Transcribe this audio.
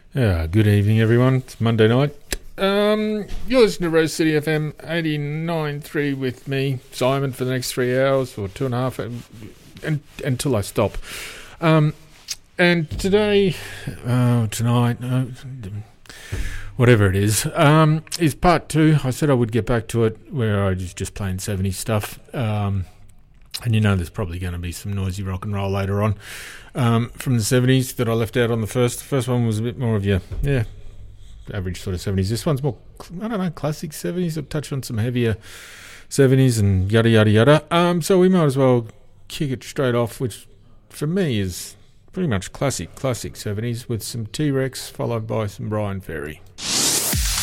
Good evening, everyone. It's Monday night. You're listening to Rose City FM 89.3 with me, Simon, for the next 3 hours or 2.5, until I stop. And today, tonight, whatever it is part 2. I said I would get back to it, where I was just playing 70s stuff. And there's probably going to be some noisy rock and roll later on from the 70s that I left out on the first. The first one was a bit more of your, average sort of 70s. This one's more, classic 70s. I've touched on some heavier 70s and yada, yada, yada. So we might as well kick it straight off, which for me is pretty much classic 70s with some T-Rex followed by some Brian Ferry.